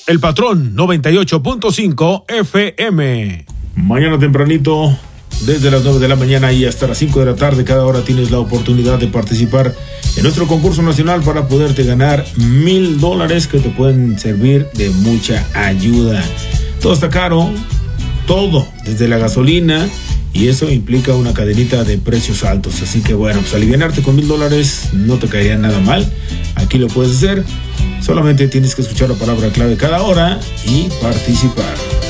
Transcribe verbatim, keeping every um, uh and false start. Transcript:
El Patrón noventa y ocho punto cinco F M. Mañana tempranito, desde las nueve de la mañana y hasta las cinco de la tarde, cada hora tienes la oportunidad de participar en nuestro concurso nacional para poderte ganar mil dólares que te pueden servir de mucha ayuda. Todo está caro, todo, desde la gasolina, y eso implica una cadenita de precios altos. Así que bueno, pues alivianarte con mil dólares no te caería nada mal. Aquí lo puedes hacer. Solamente tienes que escuchar la palabra clave cada hora y participar.